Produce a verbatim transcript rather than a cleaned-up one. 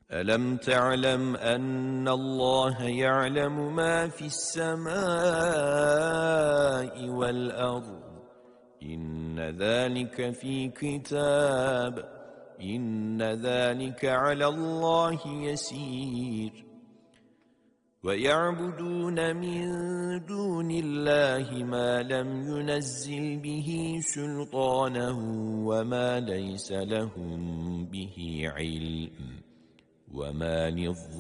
ألم تعلم أن الله يعلم ما في السماء والأرض إن ذلك في كتاب إن ذلك على الله يسير ويعبدون من دون الله ما لم ينزل به سلطانه وما ليس لهم به علم وما للظالمين